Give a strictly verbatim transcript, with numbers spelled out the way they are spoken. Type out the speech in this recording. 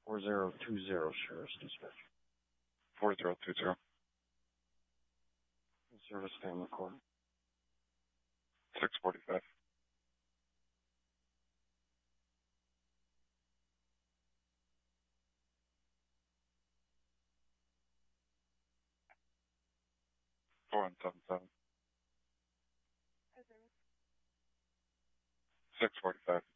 four zero two zero, Sheriff's Dispatch. four zero two zero. Service stand record. six forty-five. four one seven seven. six forty-five.